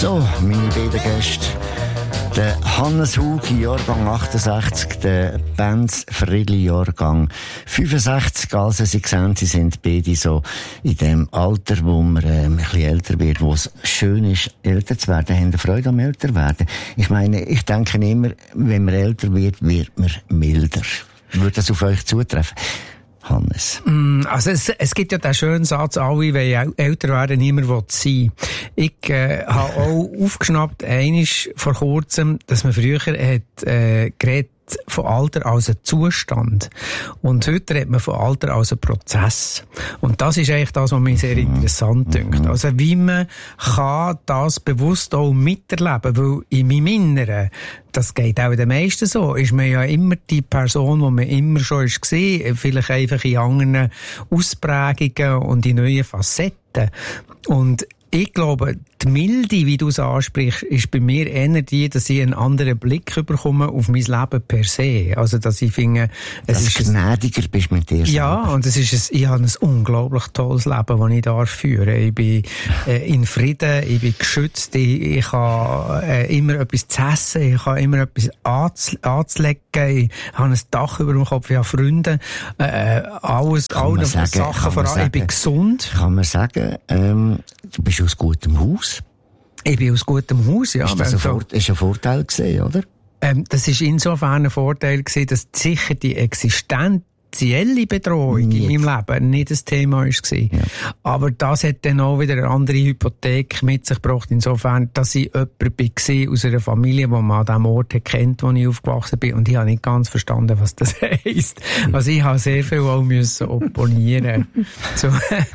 So, meine beiden Gäste. Der Hannes Hugi, Jahrgang 68, der Benz Friedli, Jahrgang 65. Also, Sie sehen, Sie sind beide so in dem Alter, wo man ein bisschen älter wird, wo es schön ist, älter zu werden. Haben Sie Freude am älter werden? Ich meine, ich denke immer, wenn man älter wird, wird man milder. Würde das auf euch zutreffen? Hannes. Also es gibt ja den schönen Satz, alle wollen älter werden, niemand will sein. Ich habe auch aufgeschnappt, einisch vor kurzem, dass man früher geredet von Alter als ein Zustand. Und heute redet man von Alter als ein Prozess. Und das ist eigentlich das, was mich sehr interessant dünkt. Also wie man kann das bewusst auch miterleben, weil in meinem Inneren, das geht auch den meisten so, ist man ja immer die Person, die man immer schon ist gesehen, vielleicht einfach in anderen Ausprägungen und in neuen Facetten. Und ich glaube, die Milde, wie du es ansprichst, ist bei mir eher die, dass ich einen anderen Blick bekomme auf mein Leben per se. Also, dass ich finde, es ist gnädiger bist mit dir. Ja, und ich habe ein unglaublich tolles Leben, das ich darf führen. Ich bin in Frieden, ich bin geschützt, ich habe immer etwas zu essen, ich habe immer etwas anzulegen, ich habe ein Dach über dem Kopf, ich habe Freunde, alle Sachen voran, ich bin gesund. Kann man sagen, du bist aus gutem Haus? Ich bin aus gutem Haus, ja. Ist das ein Vorteil gewesen, oder? Das ist insofern ein Vorteil gewesen, dass sicher die existenzielle Bedrohung in meinem Leben nicht das Thema war. Ja. Aber das hat dann auch wieder eine andere Hypothek mit sich gebracht, insofern, dass ich jemand war aus einer Familie, die man an dem Ort kennt, wo ich aufgewachsen bin. Und ich habe nicht ganz verstanden, was das heisst. Also ich habe sehr viel auch müssen opponieren. So,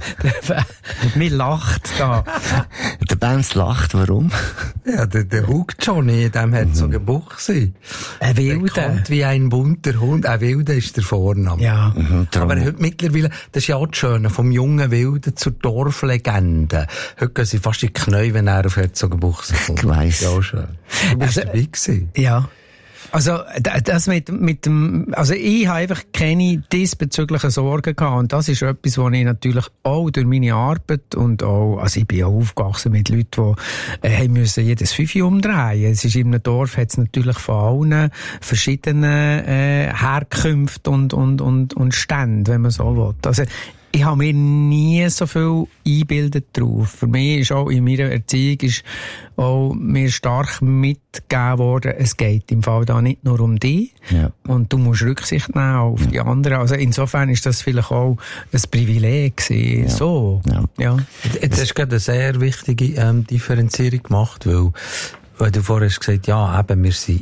mir lacht da. Der Benz lacht, warum? Ja, der Hug Johnny, dem hat so gebuchse. Ein Wilder. Der kommt wie ein bunter Hund. Ein Wilder ist der Vorname. Ja. Aber heute mittlerweile, das ist ja auch das Schöne, vom jungen Wilden zur Dorflegende. Heute gehen sie fast in die Knie, wenn er auf Herzogenbuchse kommt. Ich weiss. Ja, schön. Du bist dabei gewesen. Ja. Also, das mit dem, also ich habe einfach keine diesbezüglichen Sorgen gehabt. Und das ist etwas, was ich natürlich auch durch meine Arbeit und auch, also ich bin auch aufgewachsen mit Leuten, die, haben müssen jedes 5 umdrehen. Es ist in einem Dorf, hat es natürlich von allen verschiedenen, Herkünften und Ständen, wenn man so will. Also, ich habe mir nie so viel eingebildet drauf. Für mich ist auch in meiner Erziehung ist auch mir stark mitgegeben worden, es geht im Fall da nicht nur um dich. Ja. Und du musst Rücksicht nehmen auf die anderen. Also insofern ist das vielleicht auch ein Privileg gewesen. Ja. So. Ja. Jetzt hast du gerade eine sehr wichtige Differenzierung gemacht, weil du vorher hast gesagt, ja, eben, wir sind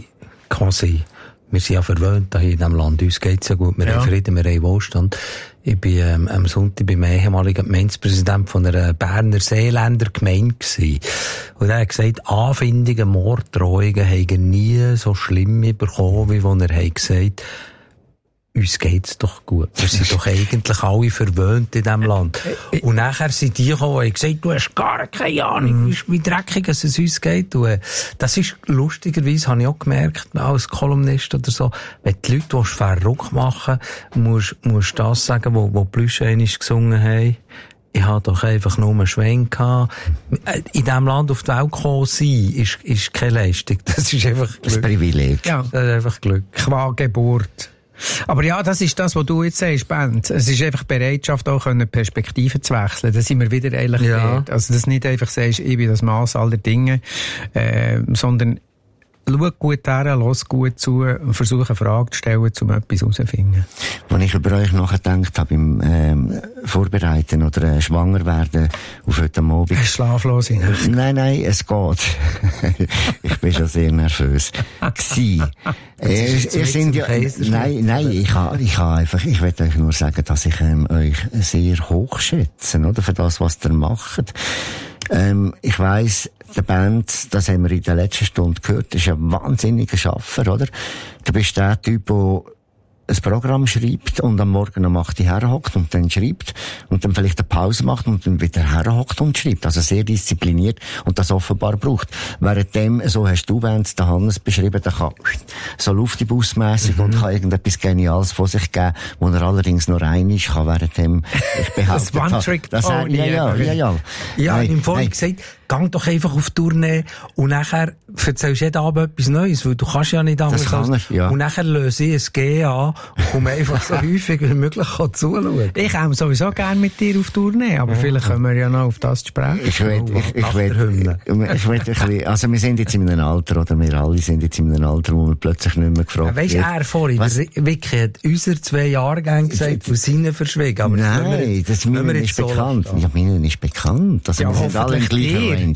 ja verwöhnt hier in diesem Land. Uns geht's ja gut. Wir haben Frieden, wir haben Wohlstand. Ich bin am Sonntag beim ehemaligen Gemeindepräsident von einer Berner Seeländer Gemeinde gewesen. Und er hat gesagt, Anfindungen, Morddrohungen haben nie so schlimm bekommen, wie wenn er gesagt hat, uns geht's doch gut. Wir sind doch eigentlich alle verwöhnt in diesem Land. Und nachher sind die gekommen und haben gesagt, du hast gar keine Ahnung, wie dreckig es uns geht. Und das ist lustigerweise, habe ich auch gemerkt, als Kolumnist oder so, wenn die Leute verrückt machen, musst das sagen, wo Plüsch einmal gesungen haben. Ich hatte doch einfach nur einen Schwenk gehabt. In diesem Land auf die Welt gekommen sein, ist keine Leistung. Das ist einfach Glück. Das Privileg. Ja. Das ist einfach Glück. Qua Geburt. Aber ja, das ist das, was du jetzt sagst, Bent. Es ist einfach Bereitschaft, auch Perspektiven zu wechseln. Da sind wir wieder eigentlich dort. Also, dass nicht einfach sagst, ich bin das Maß aller Dinge, sondern schau gut her, lass gut zu und versuche eine Frage zu stellen, um etwas herauszufinden. Als ich über euch nachgedacht habe, beim Vorbereiten oder schwanger werden auf heute Abend. Schlaflos in Nacht. Nein, es geht. Ich bin schon sehr nervös. Ihr sind ja, nein, ich will euch nur sagen, dass ich euch sehr hoch schätze, oder? Für das, was ihr macht. Ich weiss, der Band, das haben wir in der letzten Stunde gehört, ist ein wahnsinniger Schaffer, oder? Du bist der Typ, der ein Programm schreibt und am Morgen um 8 Uhr herhockt und dann schreibt und dann vielleicht eine Pause macht und dann wieder herhockt und schreibt. Also sehr diszipliniert und das offenbar braucht. Währenddem, so hast du, wenn der Hannes beschrieben, der kann so luftibusmässig und kann irgendetwas Geniales von sich geben, wo er allerdings nur einmal kann, währenddem ich behaupte. Das One-Trick-Pony. Ja, ich habe vorhin gesagt, gang doch einfach auf Tournee und nachher erzählst jeden Abend etwas Neues, weil du kannst ja nicht anders als... Ja. Und nachher löse ich ein GA und komme einfach so häufig wie möglich zuschauen. Ich komme sowieso gerne mit dir auf Tournee, aber vielleicht können wir ja noch auf das sprechen. Ich will also wir sind jetzt in einem Alter, oder wir alle sind jetzt in einem Alter, wo wir plötzlich nicht mehr gefragt werden. Weisst du, vorhin, Vicky hat unsere 2 Jahrgänge gesagt, von seinen verschwiegen. Aber nein, das Minen ist bekannt. Ja, Minen ist bekannt. Also wir sind alle im gleichen Range.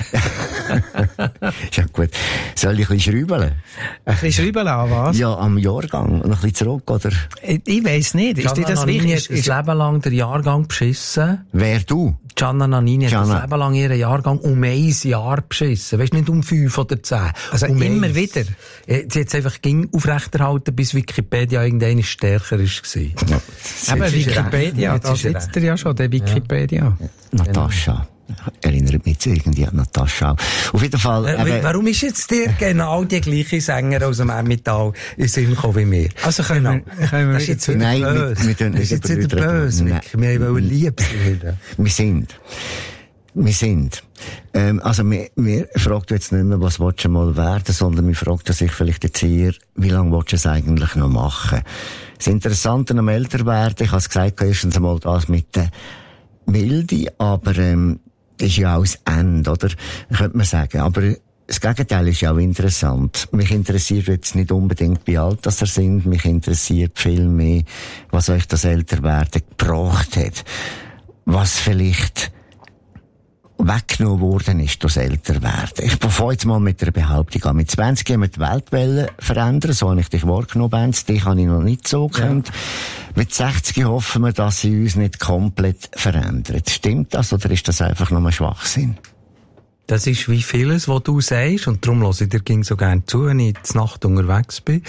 Ja gut. Soll ich ein bisschen schrauben? Ein bisschen schrauben an was? Ja, am Jahrgang. Noch ein bisschen zurück, oder? Ich weiss nicht. Ist dir das wichtig? Hat das Leben lang den Jahrgang beschissen. Wer, du? Gianna Nannini hat das Leben lang ihren Jahrgang um 1 Jahr beschissen. Weisst nicht um 5 oder 10. Also immer wieder? Sie hat es einfach aufrechterhalten, bis Wikipedia irgendeine stärker war. Ja. Aber Wikipedia, da sitzt er ja schon, der Wikipedia. Ja. Natascha. Erinnert mich irgendwie an Natascha. Auf jeden Fall. Warum ist jetzt dir genau die gleiche Sänger aus dem Emmental in Sinn gekommen wie mir? Also können wir das ist jetzt nein, wir tun nicht jetzt wieder böse. Wir wollen lieb sein. Wir sind. Also, wir fragt jetzt nicht mehr, was willst du mal werden, sondern wir fragt sich vielleicht jetzt eher, wie lange willst du es eigentlich noch machen? Das Interessante am Älterwerden, ich habe es gesagt, erstens einmal das mit der Milde, aber, ist ja auch das Ende, oder? Könnte man sagen. Aber das Gegenteil ist ja auch interessant. Mich interessiert jetzt nicht unbedingt, wie alt das ihr sind. Mich interessiert viel mehr, was euch das Älterwerden gebracht hat. Was vielleicht weggenommen worden ist durch das Älterwerden. Ich fange jetzt mal mit einer Behauptung an. Mit 20 haben wir die Welt verändern, so habe ich dich wahrgenommen, Benz. Dich habe ich noch nicht so gekannt. Ja. Mit 60 hoffen wir, dass sie uns nicht komplett verändert. Stimmt das, oder ist das einfach nur ein Schwachsinn? Das ist wie vieles, was du sagst, und darum höre ich dir so gerne zu, wenn ich in der Nacht unterwegs bin.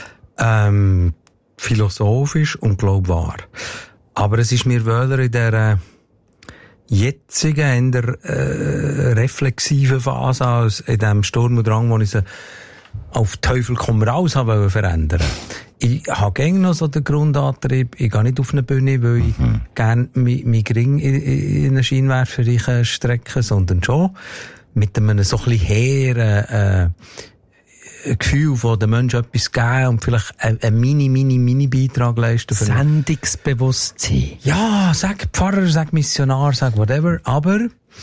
Philosophisch und glaub wahr. Aber es ist mir wohler in der jetzigen, in der reflexiven Phase als in dem Sturm und Drang, wo ich sie auf Teufel komm raus habe verändern. Ich habe gerne noch so den Grundantrieb, ich gehe nicht auf eine Bühne, weil ich gerne mein Ring in eine Scheinwerfer strecke, sondern schon mit einem so ein bisschen hehren Gefühl von den Menschen etwas geben und vielleicht einen mini Beitrag leisten. Sendungsbewusstsein. Ja, sag Pfarrer, sag Missionar, sag whatever, aber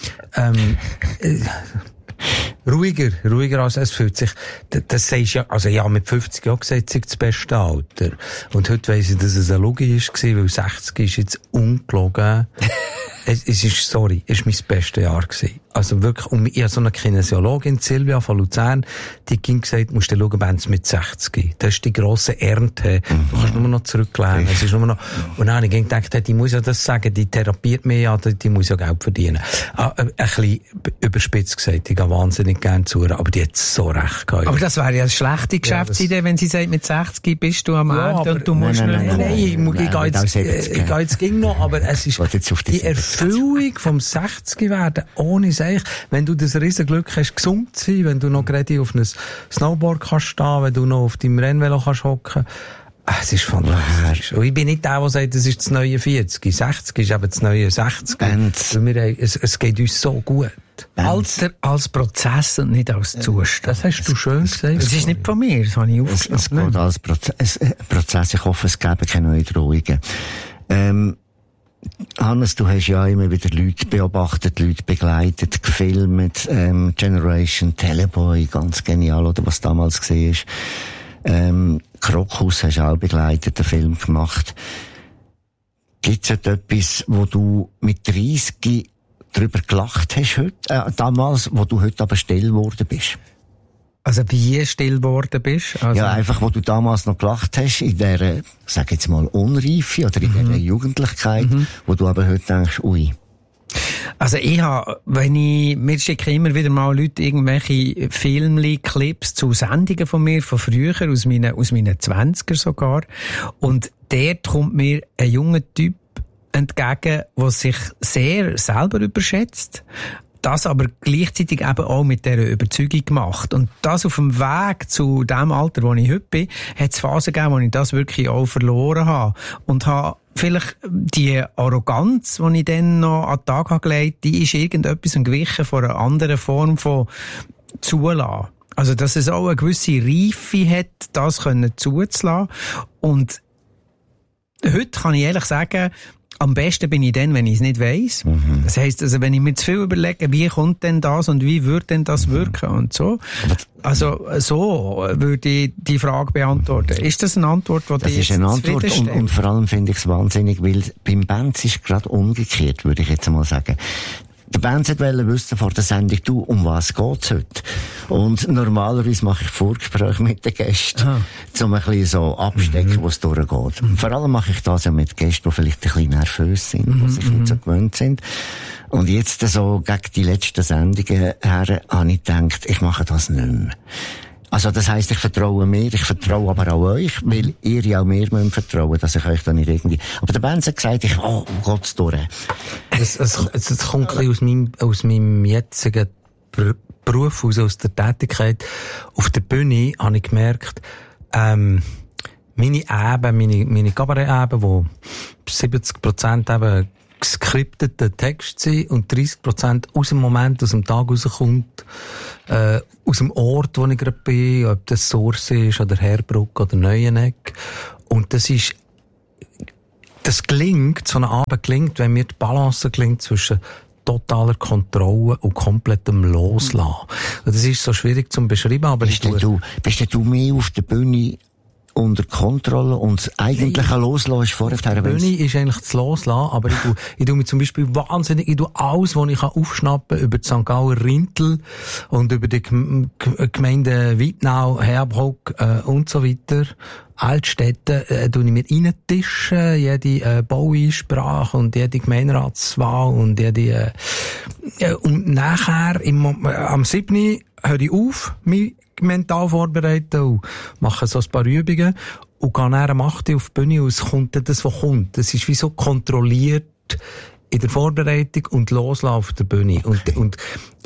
ruhiger als es fühlt sich. Das sagst ja, also ja, mit 50 Jahren gesagt, das beste Alter. Und heute weiss ich, dass es eine Logik war, weil 60 ist jetzt ungelogen. Es ist mein bestes Jahr gewesen. Also wirklich, ich habe so eine Kinesiologin, Silvia von Luzern, die ging gesagt, musst du schauen, wenn es mit 60. Das ist die grosse Ernte. Du kannst nur noch zurücklehnen. Es ist nur noch, und dann habe ich gedacht, die muss ja das sagen, die therapiert mich ja, die muss ja Geld verdienen. Ein bisschen überspitzt gesagt, ich gehe wahnsinnig gerne zu ihr, aber die hat so recht gehabt. Aber das wäre ja eine schlechte Geschäftsidee, wenn sie sagt, mit 60 bist du am Ende und du musst nicht mehr. Nein, ich gehe jetzt ging noch, aber es ist die Erfüllung vom 60 werden ohne wenn du das riesen Glück hast, gesund zu sein, wenn du noch gerade auf einem Snowboard kannst stehen, wenn du noch auf deinem Rennvelo kannst hocken. Es ist fantastisch. Und ich bin nicht der, der sagt, das ist das neue 40. 60 ist eben das neue 60. Es geht uns so gut. Alter als Prozess und nicht als Zustand. Das hast du schön gesagt. Das ist nicht von mir, das habe ich aufgeschrieben. Es geht als Prozess. Ich hoffe, es gäbe keine neuen Drohungen. Hannes, du hast ja immer wieder Leute beobachtet, Leute begleitet, gefilmt, Generation Teleboy, ganz genial, oder was damals war. Krokus hast du auch begleitet, einen Film gemacht. Gibt's etwas, wo du mit 30 drüber gelacht hast heute, damals, wo du heute aber still geworden bist? Also wie still geworden bist? Also ja, einfach, wo du damals noch gelacht hast, in der, sag jetzt mal, Unreife oder in der Jugendlichkeit, wo du aber heute denkst, ui. Also mir schicken immer wieder mal Leute irgendwelche Filmli, Clips zu Sendungen von mir, von früher, aus meinen 20er sogar. Und dort kommt mir ein junger Typ entgegen, der sich sehr selber überschätzt, das aber gleichzeitig eben auch mit dieser Überzeugung macht. Und das auf dem Weg zu dem Alter, wo ich heute bin, hat es Phasen gegeben, wo ich das wirklich auch verloren habe. Und habe vielleicht die Arroganz, die ich dann noch an den Tag habe gelegt, die ist irgendetwas gewichen von einer anderen Form von Zulassen. Also, dass es auch eine gewisse Reife hat, das zuzulassen. Und heute kann ich ehrlich sagen, am besten bin ich dann, wenn ich es nicht weiss. Das heisst, also, wenn ich mir zu viel überlege, wie kommt denn das und wie würde denn das wirken und so. Also, so würde ich die Frage beantworten. Ist das eine Antwort, die das ist eine Antwort und vor allem finde ich es wahnsinnig, weil beim Benz ist gerade umgekehrt, würde ich jetzt einmal sagen. Der Benz wollte wissen vor der Sendung, um was geht's heute? Und normalerweise mache ich Vorgespräche mit den Gästen, um ein bisschen so abstecken, wo es durchgeht. Vor allem mache ich das ja mit Gästen, die vielleicht ein bisschen nervös sind, die sich nicht so gewöhnt sind. Und jetzt so gegen die letzten Sendungen her habe ich gedacht, ich mache das nicht mehr. Also, das heisst, ich vertraue mir, ich vertraue aber auch euch, weil ihr ja auch mir vertrauen müsst, dass ich euch dann nicht irgendwie... Aber der Benz hat gesagt, Gott's durch. Es kommt ein bisschen aus meinem jetzigen Beruf, aus der Tätigkeit. Auf der Bühne habe ich gemerkt, meine Kabarett-Eben, wo 70% eben geskriptete Text sind und 30% aus dem Moment, aus dem Tag rauskommt, aus dem Ort, wo ich gerade bin, ob das Source ist, oder Herbruck, oder Neueneck. Und das gelingt, so ein Abend gelingt, wenn mir die Balance gelingt zwischen totaler Kontrolle und komplettem Loslassen. Und das ist so schwierig zu beschreiben, aber bist du mehr auf der Bühne unter Kontrolle und das eigentliche Loslassen ist vorher. Die Bühne ist eigentlich das Loslassen, aber ich tu mich zum Beispiel wahnsinnig, ich tu alles, was ich aufschnappen kann, über die St. Gauer Rintel und über die Gemeinde Wittnau, Herbruck und so weiter, Altstädte, tu ich mir reintischen, jede Baueinsprache und jede Gemeinderatswahl und jede, und nachher, am 7. höre ich auf, mich mental vorbereiten und mache so ein paar Übungen und gehe dann am 8. auf die Bühne und es kommt dann das, was kommt. Das ist wie so kontrolliert in der Vorbereitung und loslassen auf der Bühne. Okay. Und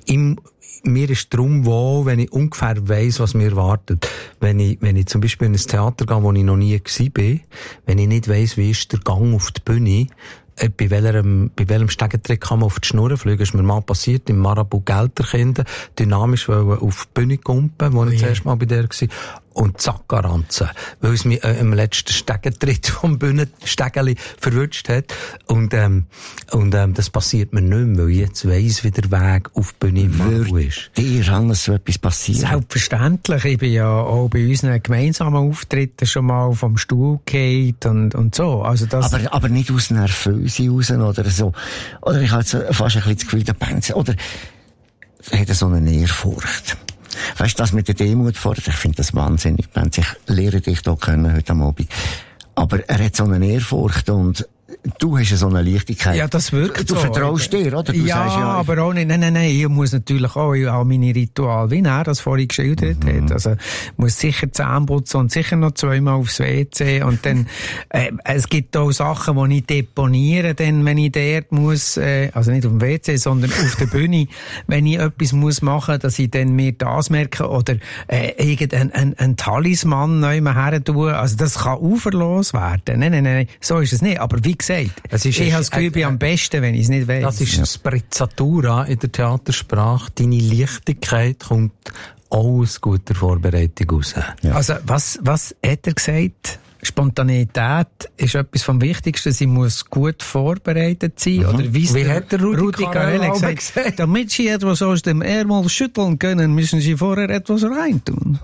mir ist darum wohl, wenn ich ungefähr weiss, was mir erwartet. Wenn ich zum Beispiel in ein Theater gehe, wo ich noch nie war, wenn ich nicht weiss, wie ist der Gang auf die Bühne, bei welchem Stegentrick kann man auf die Schnur fliegen? Ist mir mal passiert, im Marabout Gelterkinder, dynamisch auf die Bühne kumpen, wo ich zuerst mal bei der war. Und zack, Garanze. Weil es mich im letzten Stegentritt vom Bühnenstegeli verwünscht hat. Und das passiert mir nicht mehr, weil ich jetzt weiss, wie der Weg auf die Bühne im ist. Dir, Hannes, so etwas passiert? Selbstverständlich. Ich bin ja auch bei unseren gemeinsamen Auftritten schon mal vom Stuhl gefallen und so. Also das aber nicht aus Nervöse raus oder so. Oder ich habe jetzt fast ein bisschen das Gefühl, der Benz, oder hat so eine Ehrfurcht. Weißt du, das mit der Demut fordert, ich finde das wahnsinnig, Benz. Ich lehre dich hier kennen heute am Abend. Aber er hat so eine Ehrfurcht und du hast ja so eine Leichtigkeit. Ja, das wirkt du so. Du vertraust dir, oder? Du ja, sagst, aber auch nicht. Nein. Ich muss natürlich auch meine Rituale, wie er das vorhin geschildert hat. Also, ich muss sicher Zähne putzen und sicher noch 2-mal aufs WC. Und dann, es gibt auch Sachen, die ich deponiere, dann, wenn ich dort muss, also nicht auf dem WC, sondern auf der Bühne, wenn ich etwas muss machen, dass ich dann mir das merke oder, irgendein Talisman neu her tue. Also, das kann uferlos werden. Nein. So ist es nicht. Aber wie gesagt, ich habe das Gefühl, ich bin am besten, wenn ich es nicht weiss. Das ist Sprezzatura in der Theatersprache. Deine Leichtigkeit kommt aus guter Vorbereitung raus. Ja. Also, was hat er gesagt? Spontaneität ist etwas vom Wichtigsten. Sie muss gut vorbereitet sein. Oder wie hat der Rudi Carell gesagt? Damit Sie etwas aus dem Ärmel schütteln können, müssen Sie vorher etwas reintun.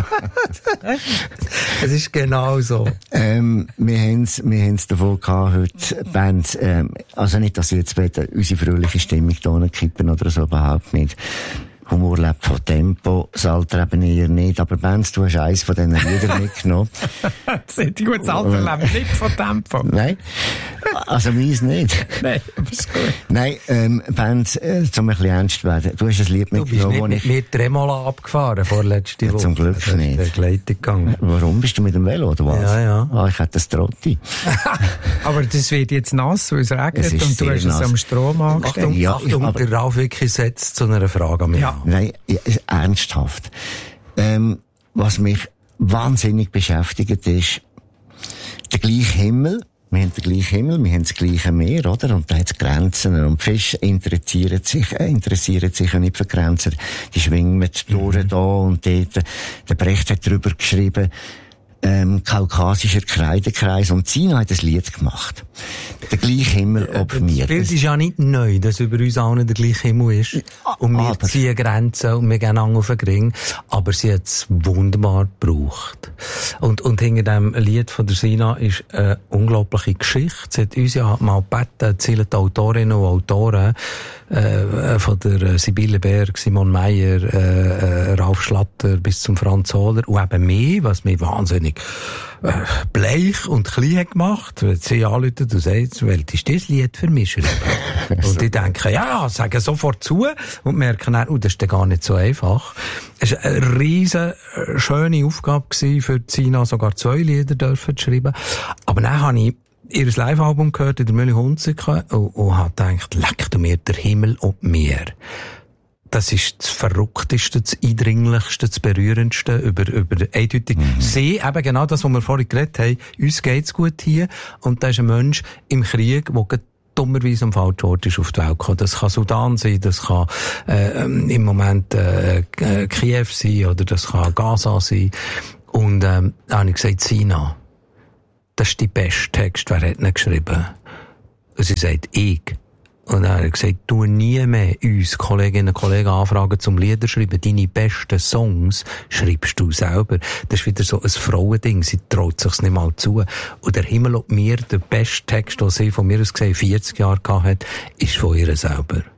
Es ist genau so. Wir haben's davon gehabt, heute Bands, also nicht, dass ich jetzt unsere fröhliche Stimmung hier kippen oder so, überhaupt nicht. Humor lebt von Tempo, das Alter eben eher nicht. Aber Benz, du hast eins von diesen Liedern mitgenommen. Das hätte gut, das Alter lebt nicht von Tempo. Nein, also meins nicht. Nein, aber ist gut. Nein, Benz, um ein bisschen ernst zu werden. Du hast ein Lied mitgenommen, wo ich... Du bist nicht mit Tremola abgefahren vorletzte Woche. Zum Glück nicht. Das ist gegangen. Warum? Bist du mit dem Velo, oder was? Ja. Ah, ich hätte das Trotti. Aber das wird jetzt nass, weil es regnet und du hast es am Strom angestellt. Achtung, der Ralf wirklich setzt zu einer Frage an mich. Ja. Nein, ernsthaft. Was mich wahnsinnig beschäftigt ist, der gleiche Himmel. Wir haben den gleichen Himmel, wir haben das gleiche Meer, oder? Und da hat es Grenzen. Und die Fische interessieren sich auch nicht für Grenzen. Die schwingen durch da und dort. Der Brecht hat darüber geschrieben, kaukasischer Kreidekreis. Und Sina hat ein Lied gemacht. Der gleiche Himmel ob mir. Das Bild ist ja nicht neu, dass über uns allen der gleiche Himmel ist. Und wir ziehen Grenzen und wir gehen auf den Ring. Aber sie hat es wunderbar gebraucht. Und hinter dem Lied von der Sina ist eine unglaubliche Geschichte. Sie hat uns ja mal gebeten, zählen die Autorinnen und Autoren, von der Sibylle Berg, Simon Meyer, Ralf Schlatter bis zum Franz Hohler und eben mich, was mich wahnsinnig bleich und klein hat gemacht. Wenn sie anrufen und sagen, was ist das Lied für mich? Und die denken, ja, sagen sofort zu und merken dann, das ist gar nicht so einfach. Es war eine riesen schöne Aufgabe für Sina, sogar 2 Lieder dürfen zu schreiben. Aber dann habe ich ihr Live-Album gehört in der Mühle Hunziken und habe gedacht, leck du mir der Himmel und mir. Das ist das Verrückteste, das Eindringlichste, das Berührendste über eindeutig. Sie, eben genau das, was wir vorhin geredet haben, uns geht's gut hier und da ist ein Mensch im Krieg, der dummerweise am falschen Ort ist auf die Welt gekommen. Das kann Sudan sein, das kann im Moment Kiew sein oder das kann Gaza sein. Und da habe ich gesagt, Sina, das ist die beste Text, wer hat ihn geschrieben? Und sie sagt, ich. Und dann hat er gesagt, du nie mehr uns Kolleginnen und Kollegen anfragen zum Lieder schreiben. Deine besten Songs schreibst du selber. Das ist wieder so ein Frauending. Sie traut sich's nicht mal zu. Und der Himmel und mir, der beste Text, den sie von mir aus gesehen 40 Jahre gehabt hat, ist von ihr selber.